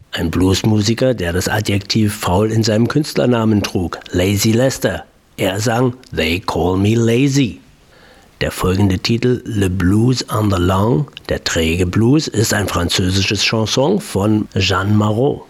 ein Bluesmusiker, der das Adjektiv faul in seinem Künstlernamen trug, Lazy Lester. Er sang They Call Me Lazy. Der folgende Titel, Le Blues on the Long, der träge Blues, ist ein französisches Chanson von Jeanne Marot.